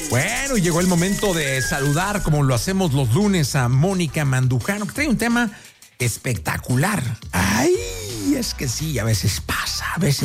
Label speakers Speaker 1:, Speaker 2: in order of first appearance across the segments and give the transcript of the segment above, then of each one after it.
Speaker 1: Bueno, llegó el momento de saludar, como lo hacemos los lunes, a Mónica Mandujano, que trae un tema espectacular. Ay, es que sí, a veces pasa.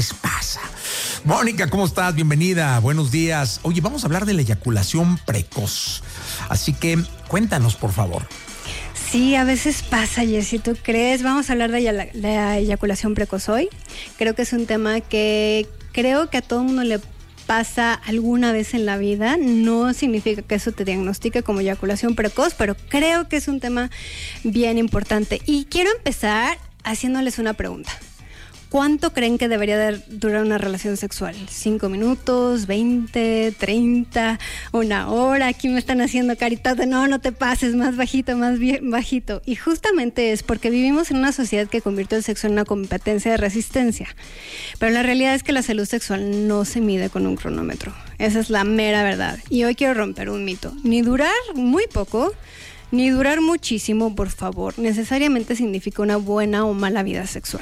Speaker 1: Mónica, ¿cómo estás? Bienvenida, buenos días. Oye, vamos a hablar de la eyaculación precoz. Así que cuéntanos, por favor.
Speaker 2: Sí, a veces pasa, Jessy, ¿tú crees? Vamos a hablar de la eyaculación precoz hoy. Creo que es un tema que creo que a todo mundo le pasa alguna vez en la vida. No significa que eso te diagnostique como eyaculación precoz, pero creo que es un tema bien importante. Y quiero empezar haciéndoles una pregunta. ¿Cuánto creen que debería durar una relación sexual? ¿5 minutos? ¿20? ¿30? ¿Una hora? Aquí me están haciendo caritas de no te pases, más bajito, más bajito. Y justamente es porque vivimos en una sociedad que convirtió el sexo en una competencia de resistencia. Pero la realidad es que la salud sexual no se mide con un cronómetro. Esa es la mera verdad. Y hoy quiero romper un mito. Ni durar muy poco, ni durar muchísimo, por favor, necesariamente significa una buena o mala vida sexual.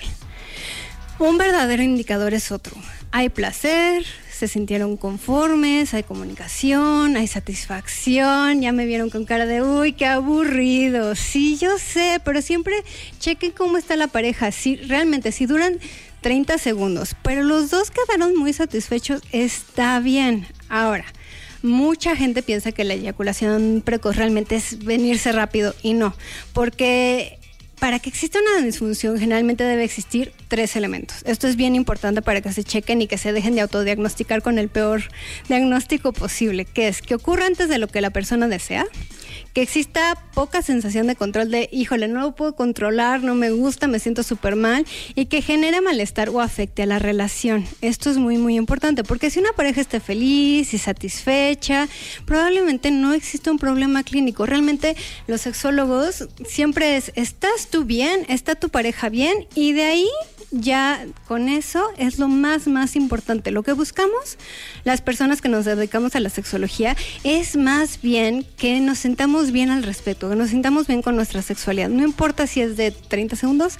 Speaker 2: Un verdadero indicador es otro. Hay placer, se sintieron conformes, hay comunicación, hay satisfacción. Ya me vieron con cara de, uy, qué aburrido. Sí, yo sé, pero siempre chequen cómo está la pareja. Si duran 30 segundos, pero los dos quedaron muy satisfechos, está bien. Ahora, mucha gente piensa que la eyaculación precoz realmente es venirse rápido, y no, porque para que exista una disfunción generalmente debe existir 3 elementos. Esto es bien importante para que se chequen y que se dejen de autodiagnosticar con el peor diagnóstico posible, que es que ocurra antes de lo que la persona desea, que exista poca sensación de control de, híjole, no lo puedo controlar, no me gusta, me siento súper mal, y que genere malestar o afecte a la relación. Esto es muy, muy importante, porque si una pareja esté feliz y satisfecha, probablemente no exista un problema clínico. Realmente los sexólogos siempre ¿estás tú bien? ¿Está tu pareja bien? Y de ahí ya con eso es lo más importante. Lo que buscamos las personas que nos dedicamos a la sexología es más bien que nos sintamos bien al respecto, que nos sintamos bien con nuestra sexualidad. No importa si es de 30 segundos,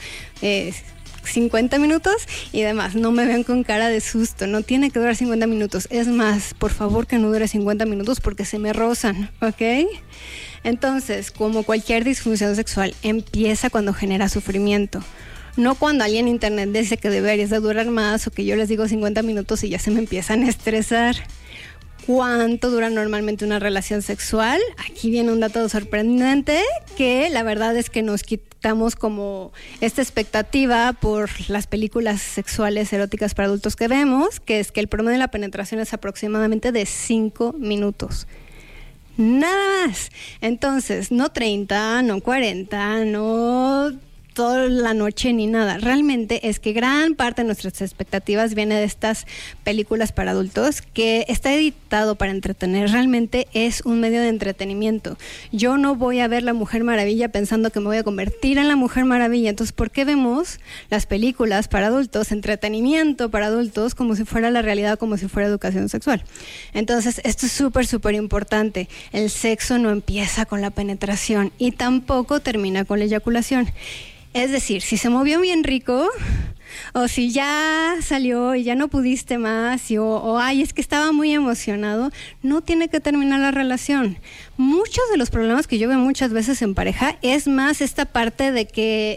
Speaker 2: 50 minutos y demás. No me vean con cara de susto, no tiene que durar 50 minutos. Es más, por favor que no dure 50 minutos porque se me rozan, ¿ok? Entonces, como cualquier disfunción sexual, empieza cuando genera sufrimiento. No cuando alguien en internet dice que deberías de durar más, o que yo les digo 50 minutos y ya se me empiezan a estresar. ¿Cuánto dura normalmente una relación sexual? Aquí viene un dato sorprendente, que la verdad es que nos quitamos como esta expectativa por las películas sexuales eróticas para adultos que vemos, que es que el promedio de la penetración es aproximadamente de 5 minutos. Nada más. Entonces, no 30, no 40, no toda la noche ni nada. Realmente es que gran parte de nuestras expectativas viene de estas películas para adultos, que está editado para entretener. Realmente es un medio de entretenimiento. Yo no voy a ver La Mujer Maravilla pensando que me voy a convertir en la Mujer Maravilla. Entonces, ¿por qué vemos las películas para adultos, entretenimiento para adultos, como si fuera la realidad, como si fuera educación sexual? Entonces, esto es súper importante. El sexo no empieza con la penetración y tampoco termina con la eyaculación. Es decir, si se movió bien rico, o si ya salió y ya no pudiste más, o ay, es que estaba muy emocionado, no tiene que terminar la relación. Muchos de los problemas que yo veo muchas veces en pareja es más esta parte de que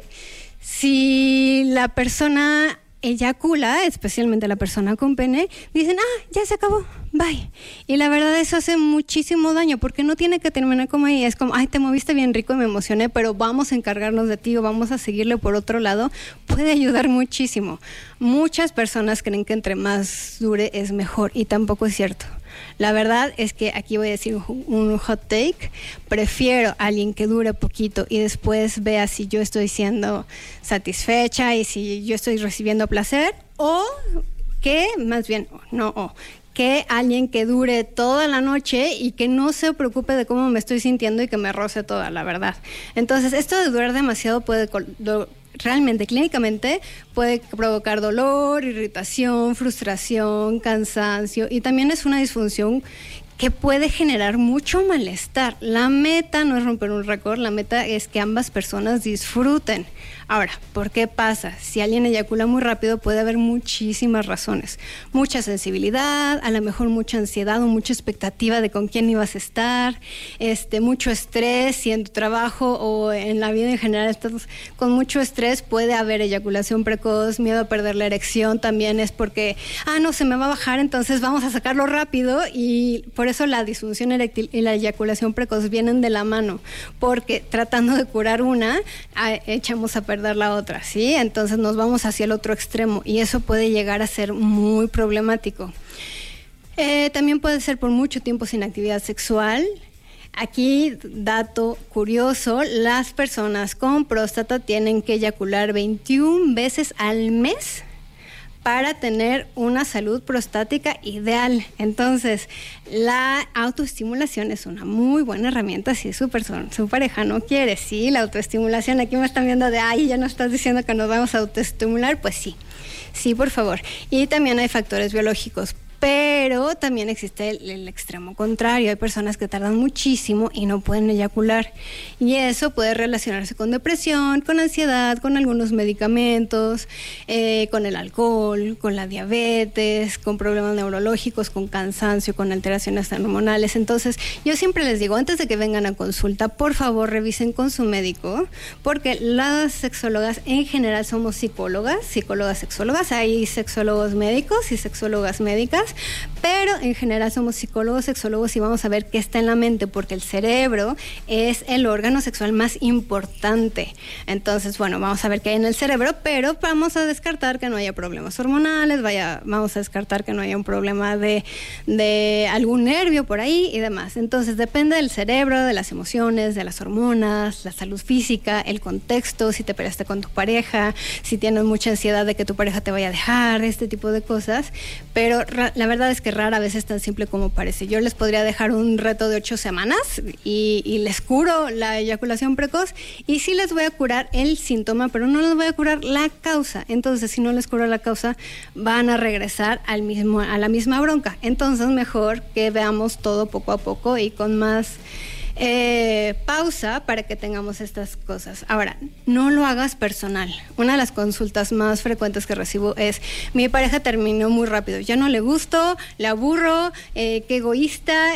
Speaker 2: si la persona eyacula, especialmente la persona con pene, dicen, ya se acabó, bye. Y la verdad eso hace muchísimo daño, porque no tiene que terminar como ahí. Es como, ay, te moviste bien rico y me emocioné, pero vamos a encargarnos de ti o vamos a seguirle por otro lado. Puede ayudar muchísimo. Muchas personas creen que entre más dure es mejor, y tampoco es cierto. La verdad es que aquí voy a decir un hot take. Prefiero a alguien que dure poquito y después vea si yo estoy siendo satisfecha y si yo estoy recibiendo placer, o que más bien, que alguien que dure toda la noche y que no se preocupe de cómo me estoy sintiendo y que me roce toda, la verdad. Entonces, esto de durar demasiado puede realmente, clínicamente, puede provocar dolor, irritación, frustración, cansancio, y también es una disfunción que puede generar mucho malestar. La meta no es romper un récord, la meta es que ambas personas disfruten. Ahora, ¿por qué pasa? Si alguien eyacula muy rápido puede haber muchísimas razones. Mucha sensibilidad, a lo mejor mucha ansiedad o mucha expectativa de con quién ibas a estar, mucho estrés, si en tu trabajo o en la vida en general estás con mucho estrés, puede haber eyaculación precoz, miedo a perder la erección también es porque, no, se me va a bajar, entonces vamos a sacarlo rápido, y por eso la disfunción eréctil y la eyaculación precoz vienen de la mano, porque tratando de curar una, echamos a perder la otra, ¿sí? Entonces nos vamos hacia el otro extremo y eso puede llegar a ser muy problemático. También puede ser por mucho tiempo sin actividad sexual. Aquí, dato curioso, las personas con próstata tienen que eyacular 21 veces al mes para tener una salud prostática ideal. Entonces, la autoestimulación es una muy buena herramienta si su pareja no quiere. Sí, la autoestimulación, aquí me están viendo de, ya no estás diciendo que nos vamos a autoestimular. Pues sí, por favor. Y también hay factores biológicos. Pero también existe el extremo contrario. Hay personas que tardan muchísimo y no pueden eyacular. Y eso puede relacionarse con depresión, con ansiedad, con algunos medicamentos, con el alcohol, con la diabetes, con problemas neurológicos, con cansancio, con alteraciones hormonales. Entonces, yo siempre les digo, antes de que vengan a consulta, por favor revisen con su médico, porque las sexólogas en general somos psicólogas, sexólogas. Hay sexólogos médicos y sexólogas médicas, pero en general somos psicólogos, sexólogos y vamos a ver qué está en la mente, porque el cerebro es el órgano sexual más importante. Entonces, bueno, vamos a ver qué hay en el cerebro, pero vamos a descartar que no haya problemas hormonales, vamos a descartar que no haya un problema de algún nervio por ahí y demás. Entonces, depende del cerebro, de las emociones, de las hormonas, la salud física, el contexto, si te peleaste con tu pareja, si tienes mucha ansiedad de que tu pareja te vaya a dejar, este tipo de cosas, pero la verdad es que rara vez es tan simple como parece. Yo les podría dejar un reto de 8 semanas y les curo la eyaculación precoz y sí les voy a curar el síntoma, pero no les voy a curar la causa. Entonces, si no les curo la causa, van a regresar a la misma bronca. Entonces, mejor que veamos todo poco a poco y con más pausa para que tengamos estas cosas. Ahora, no lo hagas personal. Una de las consultas más frecuentes que recibo es: mi pareja terminó muy rápido, ya no le gusto, le aburro, qué egoísta,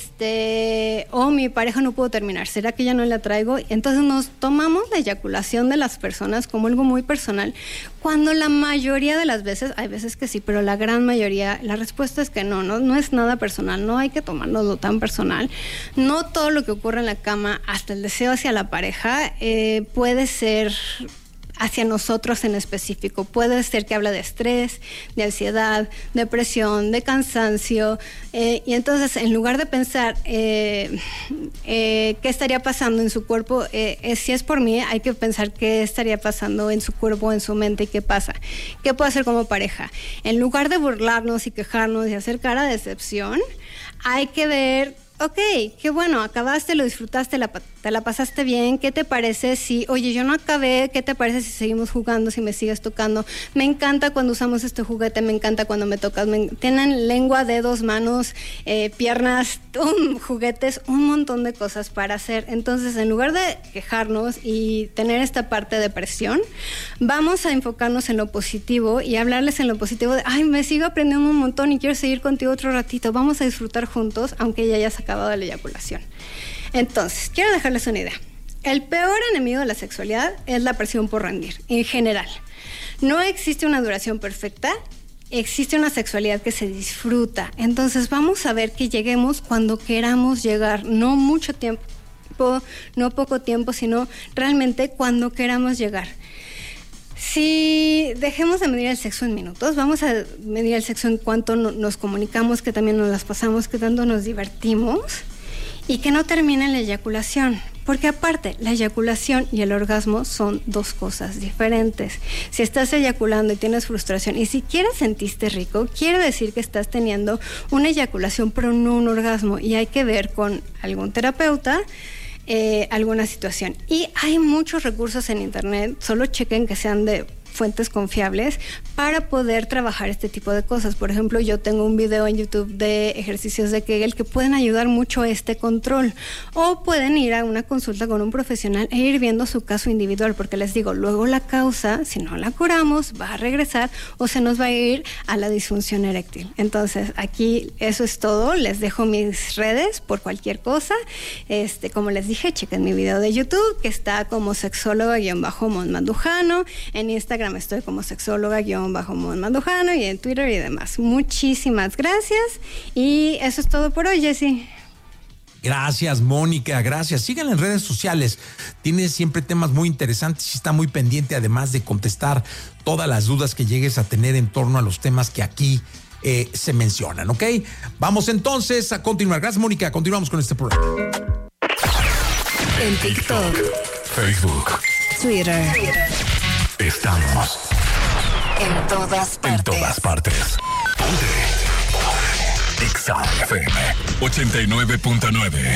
Speaker 2: o mi pareja no pudo terminar, ¿será que ya no la traigo? Entonces nos tomamos la eyaculación de las personas como algo muy personal, cuando la mayoría de las veces, hay veces que sí, pero la gran mayoría, la respuesta es que no es nada personal, no hay que tomárnoslo tan personal. No todo lo que ocurre en la cama, hasta el deseo hacia la pareja, puede ser hacia nosotros en específico. Puede ser que habla de estrés, de ansiedad, depresión, de cansancio, y entonces en lugar de pensar qué estaría pasando en su cuerpo, si es por mí, hay que pensar qué estaría pasando en su cuerpo, en su mente, y qué pasa. ¿Qué puedo hacer como pareja? En lugar de burlarnos y quejarnos y hacer cara de decepción, hay que ver: ok, qué bueno, acabaste, lo disfrutaste, te la pasaste bien, ¿qué te parece si, oye, yo no acabé, qué te parece si seguimos jugando, si me sigues tocando? Me encanta cuando usamos este juguete, me encanta cuando me tocas, tienen lengua, dedos, manos, piernas, juguetes, un montón de cosas para hacer. Entonces, en lugar de quejarnos y tener esta parte de presión, vamos a enfocarnos en lo positivo y hablarles en lo positivo de: me sigo aprendiendo un montón y quiero seguir contigo otro ratito, vamos a disfrutar juntos, aunque ya hayas acabado de la eyaculación. Entonces, quiero dejarles una idea. El peor enemigo de la sexualidad es la presión por rendir, en general. No existe una duración perfecta, existe una sexualidad que se disfruta. Entonces, vamos a ver que lleguemos cuando queramos llegar, no mucho tiempo, no poco tiempo, sino realmente cuando queramos llegar. Si dejemos de medir el sexo en minutos, vamos a medir el sexo en cuanto nos comunicamos, que también nos las pasamos, que tanto nos divertimos, y que no termine en la eyaculación. Porque aparte, la eyaculación y el orgasmo son dos cosas diferentes. Si estás eyaculando y tienes frustración y siquiera sentiste rico, quiere decir que estás teniendo una eyaculación pero no un orgasmo, y hay que ver con algún terapeuta alguna situación. Y hay muchos recursos en internet, solo chequen que sean de fuentes confiables para poder trabajar este tipo de cosas. Por ejemplo, yo tengo un video en YouTube de ejercicios de Kegel que pueden ayudar mucho a este control, o pueden ir a una consulta con un profesional e ir viendo su caso individual, porque les digo, luego la causa, si no la curamos, va a regresar o se nos va a ir a la disfunción eréctil. Entonces, aquí eso es todo. Les dejo mis redes por cualquier cosa. Como les dije, chequen mi video de YouTube, que está como sexóloga-Mon Mandujano. En Instagram estoy como sexóloga-Mon Mandujano, y en Twitter y demás. Muchísimas gracias. Y eso es todo por hoy, Jessy.
Speaker 1: Gracias, Mónica, gracias. Síganla en redes sociales. Tiene siempre temas muy interesantes y está muy pendiente, además de contestar todas las dudas que llegues a tener en torno a los temas que aquí se mencionan, ¿ok? Vamos entonces a continuar. Gracias, Mónica. Continuamos con este programa.
Speaker 3: En TikTok, Facebook, Twitter. Estamos en todas partes. Ponte. Exa FM 89.9.